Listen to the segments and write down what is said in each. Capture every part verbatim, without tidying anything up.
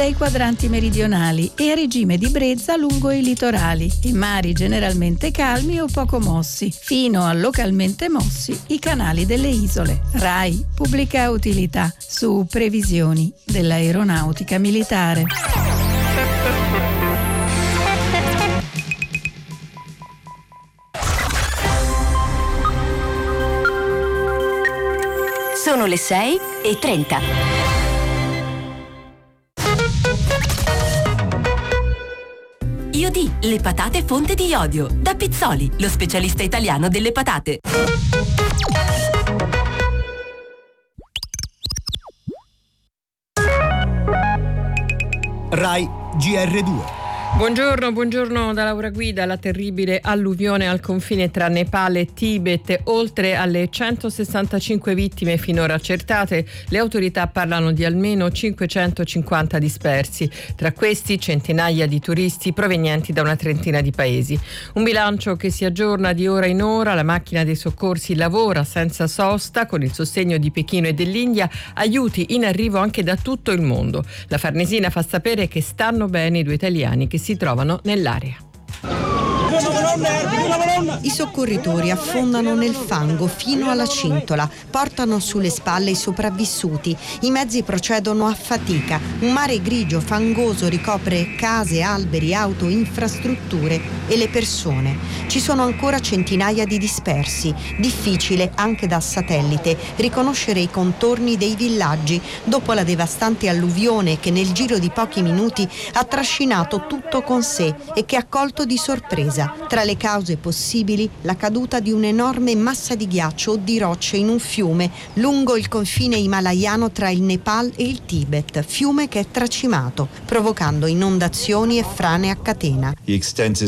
ai quadranti meridionali e a regime di brezza lungo i litorali, e mari generalmente calmi o poco mossi, fino a localmente mossi i canali delle isole. RAI pubblica utilità su previsioni dell'aeronautica militare. Sono le sei e trenta. Iodì, le patate fonte di iodio. Da Pizzoli, lo specialista italiano delle patate. RAI G R due. Buongiorno, buongiorno da Laura Guida. La terribile alluvione al confine tra Nepal e Tibet, oltre alle centosessantacinque vittime finora accertate, le autorità parlano di almeno cinquecentocinquanta dispersi, tra questi centinaia di turisti provenienti da una trentina di paesi. Un bilancio che si aggiorna di ora in ora. La macchina dei soccorsi lavora senza sosta con il sostegno di Pechino e dell'India, aiuti in arrivo anche da tutto il mondo. La Farnesina fa sapere che stanno bene i due italiani che si trovano nell'area. I soccorritori affondano nel fango fino alla cintola, portano sulle spalle i sopravvissuti. I mezzi procedono a fatica. Un mare grigio, fangoso ricopre case, alberi, auto, infrastrutture e le persone. Ci sono ancora centinaia di dispersi. Difficile, anche da satellite, riconoscere i contorni dei villaggi dopo la devastante alluvione che nel giro di pochi minuti ha trascinato tutto con sé e che ha colto di sorpresa. Tra le cause possibili, la caduta di un'enorme massa di ghiaccio o di rocce in un fiume lungo il confine himalayano tra il Nepal e il Tibet, fiume che è tracimato, provocando inondazioni e frane a catena. Il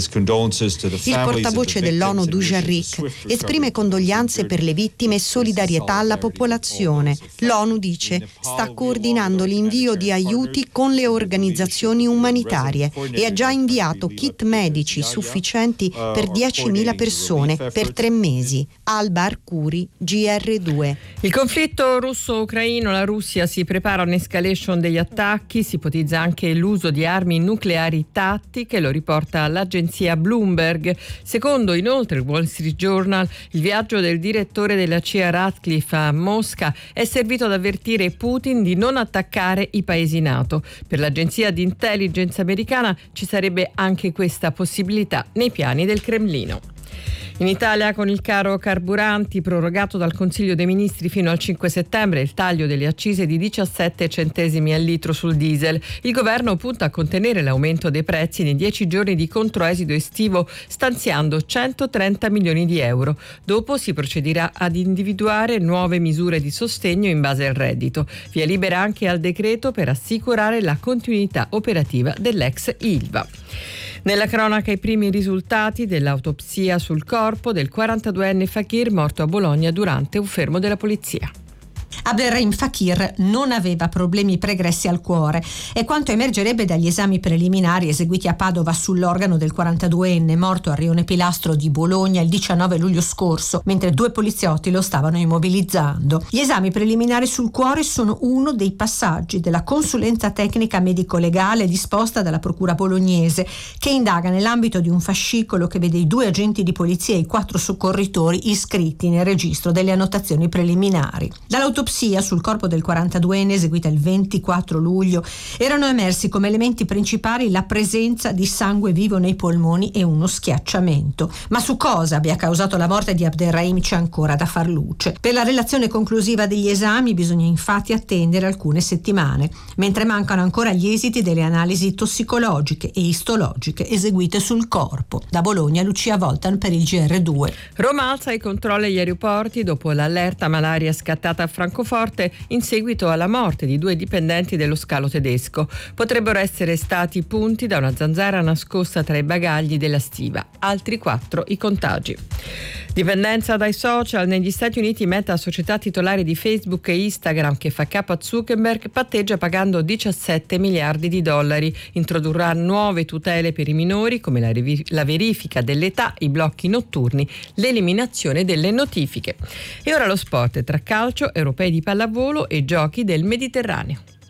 portavoce dell'ONU Dujarric esprime condoglianze per le vittime e solidarietà alla popolazione. L'ONU dice sta coordinando l'invio di aiuti con le organizzazioni umanitarie e ha già inviato kit medici sufficienti per diecimila persone per tre mesi. Alba Arcuri, G R due. Il conflitto russo-ucraino, la Russia si prepara a un'escalation degli attacchi, si ipotizza anche l'uso di armi nucleari tattiche, lo riporta l'agenzia Bloomberg. Secondo inoltre il Wall Street Journal, il viaggio del direttore della C I A Ratcliffe a Mosca è servito ad avvertire Putin di non attaccare i paesi NATO. Per l'agenzia di intelligence americana ci sarebbe anche questa possibilità nei piani del Cremlino. In Italia, con il caro carburanti prorogato dal Consiglio dei Ministri fino al cinque settembre, il taglio delle accise di diciassette centesimi al litro sul diesel. Il governo punta a contenere l'aumento dei prezzi nei dieci giorni di controesido estivo, stanziando centotrenta milioni di euro. Dopo si procederà ad individuare nuove misure di sostegno in base al reddito. Via libera anche al decreto per assicurare la continuità operativa dell'ex Ilva. Nella cronaca i primi risultati dell'autopsia sul corpo del quarantaduenne Fakir morto a Bologna durante un fermo della polizia. Abderrahim Fakir non aveva problemi pregressi al cuore, è quanto emergerebbe dagli esami preliminari eseguiti a Padova sull'organo del quarantaduenne morto a Rione Pilastro di Bologna il diciannove luglio scorso, mentre due poliziotti lo stavano immobilizzando. Gli esami preliminari sul cuore sono uno dei passaggi della consulenza tecnica medico-legale disposta dalla procura bolognese, che indaga nell'ambito di un fascicolo che vede i due agenti di polizia e i quattro soccorritori iscritti nel registro delle annotazioni preliminari. Dall'autopsia sul corpo del quarantaduenne eseguita il ventiquattro luglio erano emersi come elementi principali la presenza di sangue vivo nei polmoni e uno schiacciamento. Ma su cosa abbia causato la morte di Abderrahim c'è ancora da far luce. Per la relazione conclusiva degli esami bisogna infatti attendere alcune settimane, mentre mancano ancora gli esiti delle analisi tossicologiche e istologiche eseguite sul corpo. Da Bologna, Lucia Voltan per il G R due. Roma alza i controlli agli aeroporti dopo l'allerta malaria scattata a Francoforte in seguito alla morte di due dipendenti dello scalo tedesco. Potrebbero essere stati punti da una zanzara nascosta tra i bagagli della stiva. Altri quattro i contagi. Dipendenza dai social. Negli Stati Uniti Meta, società titolare di Facebook e Instagram che fa capo a Zuckerberg, patteggia pagando diciassette miliardi di dollari. Introdurrà nuove tutele per i minori come la, revi- la verifica dell'età, i blocchi notturni, l'eliminazione delle notifiche. E ora lo sport, tra calcio, europei di pallavolo e giochi del Mediterraneo.